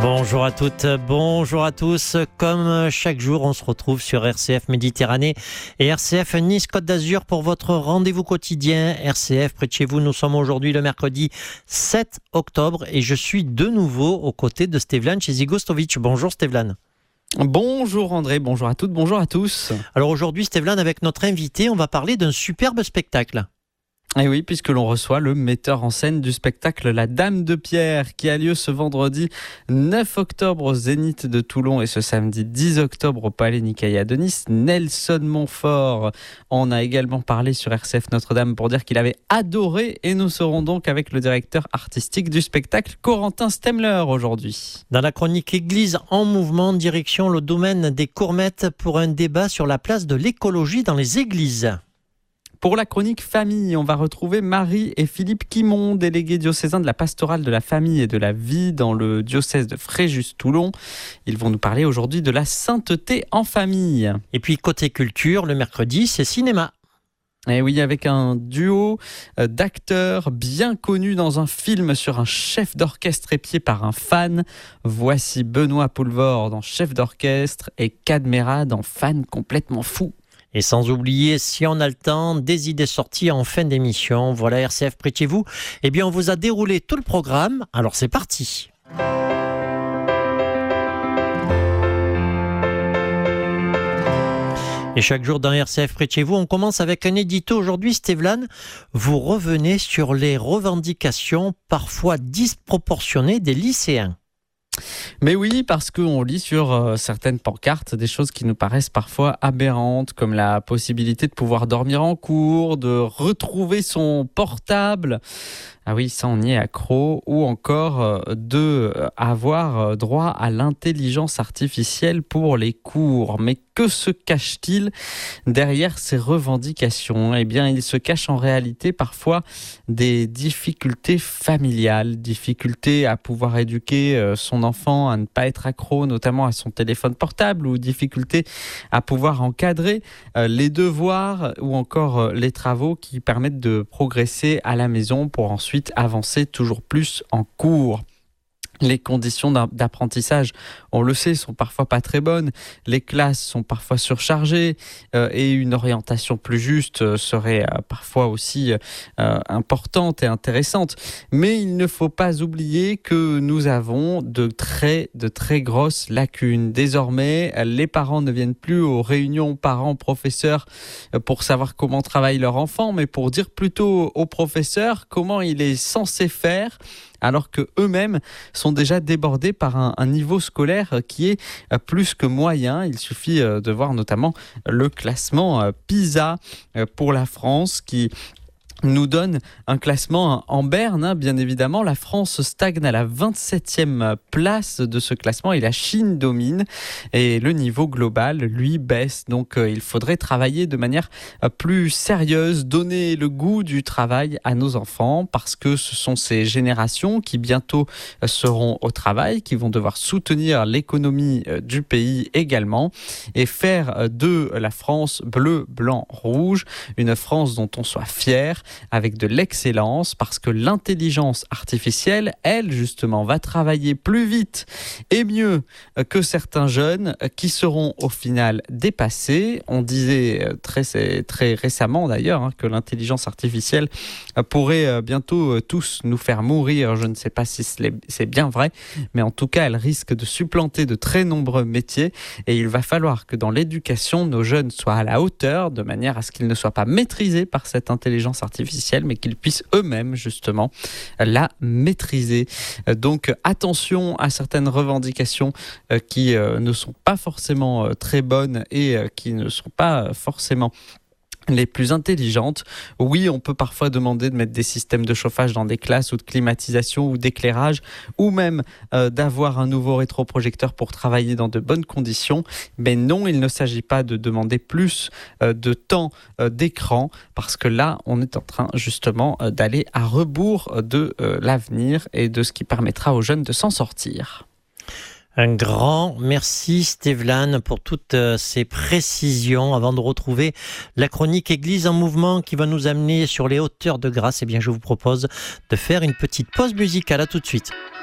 Bonjour à toutes, bonjour à tous. Comme chaque jour, on se retrouve sur RCF Méditerranée et RCF Nice Côte d'Azur pour votre rendez-vous quotidien. RCF près de chez vous, nous sommes aujourd'hui le mercredi 7 octobre et je suis de nouveau aux côtés de Stevlan Chezigostovic. Bonjour Stevlan. Bonjour André, bonjour à toutes, bonjour à tous. Alors aujourd'hui Stevlan, avec notre invité, on va parler d'un superbe spectacle. Et oui, puisque l'on reçoit le metteur en scène du spectacle La Dame de Pierre, qui a lieu ce vendredi 9 octobre au Zénith de Toulon et ce samedi 10 octobre au Palais Nicaïa de Nice. Nelson Montfort en a également parlé sur RCF Notre-Dame pour dire qu'il avait adoré, et nous serons donc avec le directeur artistique du spectacle, Corentin Stemler, aujourd'hui. Dans la chronique Église en mouvement, direction le domaine des Courmettes pour un débat sur la place de l'écologie dans les églises. Pour la chronique famille, on va retrouver Marie et Philippe Quimon, délégués diocésains de la pastorale de la famille et de la vie dans le diocèse de Fréjus-Toulon. Ils vont nous parler aujourd'hui de la sainteté en famille. Et puis côté culture, le mercredi, c'est cinéma. Et oui, avec un duo d'acteurs bien connus dans un film sur un chef d'orchestre épié par un fan. Voici Benoît Poulvord dans Chef d'orchestre et Cadmerade en fan complètement fou. Et sans oublier, si on a le temps, des idées sorties en fin d'émission. Voilà, RCF près de chez vous. Eh bien, on vous a déroulé tout le programme. Alors, c'est parti. Et chaque jour dans RCF près de chez vous, on commence avec un édito. Aujourd'hui, Stevlan, vous revenez sur les revendications parfois disproportionnées des lycéens. Mais oui, parce qu'on lit sur certaines pancartes des choses qui nous paraissent parfois aberrantes, comme la possibilité de pouvoir dormir en cours, de retrouver son portable. Ah oui, ça on y est accro. Ou encore avoir droit à l'intelligence artificielle pour les cours. Mais que se cache-t-il derrière ces revendications ? Eh bien, il se cache en réalité parfois des difficultés familiales, difficultés à pouvoir éduquer son enfant à ne pas être accro, notamment à son téléphone portable, ou difficultés à pouvoir encadrer les devoirs ou encore les travaux qui permettent de progresser à la maison pour ensuite avancer toujours plus en cours. Les conditions d'apprentissage, on le sait, sont parfois pas très bonnes. Les classes sont parfois surchargées et une orientation plus juste serait parfois aussi importante et intéressante. Mais il ne faut pas oublier que nous avons de très grosses lacunes. Désormais, les parents ne viennent plus aux réunions parents-professeurs pour savoir comment travaille leur enfant, mais pour dire plutôt aux professeurs comment il est censé faire, alors qu'eux-mêmes sont déjà débordés par un niveau scolaire qui est plus que moyen. Il suffit de voir notamment le classement PISA pour la France qui nous donne un classement en berne, bien évidemment. La France stagne à la 27e place de ce classement et la Chine domine. Et le niveau global, lui, baisse. Donc, il faudrait travailler de manière plus sérieuse, donner le goût du travail à nos enfants, parce que ce sont ces générations qui bientôt seront au travail, qui vont devoir soutenir l'économie du pays également et faire de la France bleu, blanc, rouge, une France dont on soit fier, avec de l'excellence, parce que l'intelligence artificielle, elle, justement, va travailler plus vite et mieux que certains jeunes qui seront au final dépassés. On disait très récemment d'ailleurs que l'intelligence artificielle pourrait bientôt tous nous faire mourir. Je ne sais pas si c'est bien vrai, mais en tout cas, elle risque de supplanter de très nombreux métiers et il va falloir que dans l'éducation, nos jeunes soient à la hauteur, de manière à ce qu'ils ne soient pas maîtrisés par cette intelligence artificielle, mais qu'ils puissent eux-mêmes justement la maîtriser. Donc attention à certaines revendications qui ne sont pas forcément très bonnes et qui ne sont pas forcément les plus intelligentes. Oui, on peut parfois demander de mettre des systèmes de chauffage dans des classes ou de climatisation ou d'éclairage, ou même d'avoir un nouveau rétroprojecteur pour travailler dans de bonnes conditions. Mais non, il ne s'agit pas de demander plus de temps d'écran, parce que là, on est en train justement d'aller à rebours de l'avenir et de ce qui permettra aux jeunes de s'en sortir. Un grand merci Stevlan pour toutes ces précisions. Avant de retrouver la chronique Église en mouvement qui va nous amener sur les hauteurs de grâce, eh bien je vous propose de faire une petite pause musicale. À tout de suite.